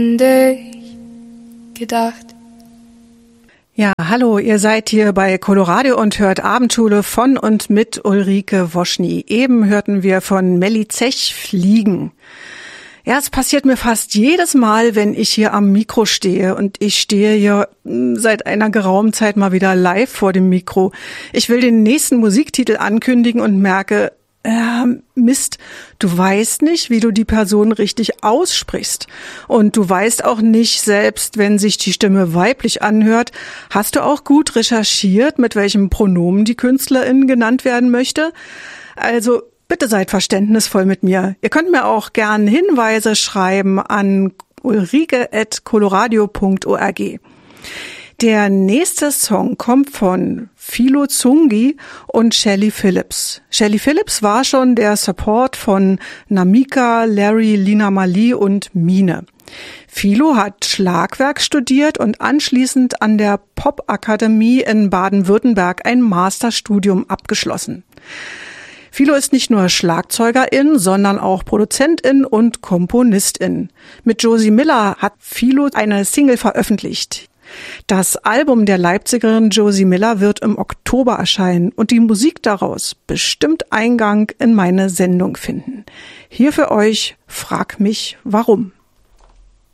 gedacht. Ja, hallo, ihr seid hier bei Coloradio und hört Abendschule von und mit Ulrike Woschny. Eben hörten wir von Melly Zech Fliegen. Ja, es passiert mir fast jedes Mal, wenn ich hier am Mikro stehe, und ich stehe hier seit einer geraumen Zeit mal wieder live vor dem Mikro. Ich will den nächsten Musiktitel ankündigen und merke, Mist, du weißt nicht, wie du die Person richtig aussprichst. Und du weißt auch nicht, selbst wenn sich die Stimme weiblich anhört, hast du auch gut recherchiert, mit welchem Pronomen die Künstlerin genannt werden möchte? Also bitte seid verständnisvoll mit mir. Ihr könnt mir auch gern Hinweise schreiben an ulrike@coloradio.org. Der nächste Song kommt von Philo Zungi und Shelly Phillips. Shelly Phillips war schon der Support von Namika, Larry, Lina Marley und Mine. Philo hat Schlagwerk studiert und anschließend an der Popakademie in Baden-Württemberg ein Masterstudium abgeschlossen. Philo ist nicht nur Schlagzeugerin, sondern auch Produzentin und Komponistin. Mit Josie Miller hat Philo eine Single veröffentlicht. Das Album der Leipzigerin Josie Miller wird im Oktober erscheinen und die Musik daraus bestimmt Eingang in meine Sendung finden. Hier für euch Frag mich warum.